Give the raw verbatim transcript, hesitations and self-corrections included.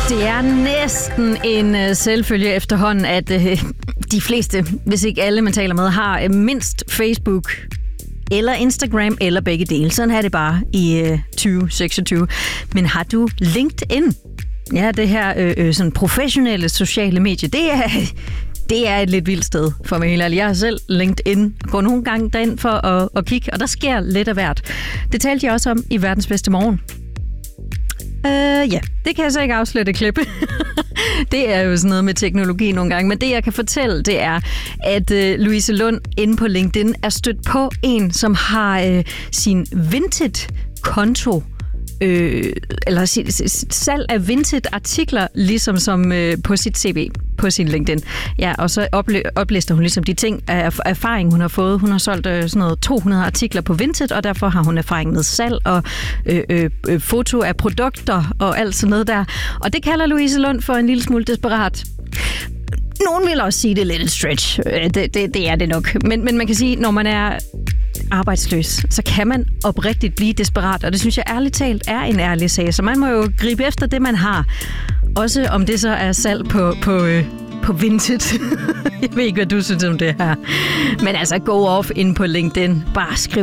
Det er næsten en uh, selvfølge efterhånden, at uh, de fleste, hvis ikke alle, man taler med, har uh, mindst Facebook eller Instagram eller begge dele. Sådan er det bare i uh, tyve seksogtyve. Men har du LinkedIn? Ja, det her øh, øh, sådan professionelle sociale medie, det er, det er et lidt vildt sted for mig helt ærligt. Jeg har selv LinkedIn og går nogle gange derind for at, at kigge, og der sker lidt af hvert. Det talte jeg også om i Verdens Bedste Morgen. Øh, ja, det kan jeg så ikke afsløre det klippe. Det er jo sådan noget med teknologi nogle gange, men det jeg kan fortælle, det er, at øh, Louise Lund inde på LinkedIn er stødt på en, som har øh, sin Vinted-konto, Øh, eller salg af vintage-artikler, ligesom som øh, på sit C V, på sin LinkedIn. Ja, og så ople- oplister hun ligesom de ting af erfaring, hun har fået. Hun har solgt øh, sådan noget to hundrede artikler på Vinted, og derfor har hun erfaring med salg og øh, øh, foto af produkter og alt sådan noget der. Og det kalder Louise Lund for en lille smule desperat. Nogen vil også sige, det er lidt et stretch. Det, det, det er det nok. Men, men man kan sige, når man er arbejdsløs, så kan man oprigtigt blive desperat, og det synes jeg ærligt talt er en ærlig sag. Så man må jo gribe efter det, man har. Også om det så er salg på, på, øh, på Vinted. Jeg ved ikke, hvad du synes om det her. Men altså, go off ind på LinkedIn. Bare skriv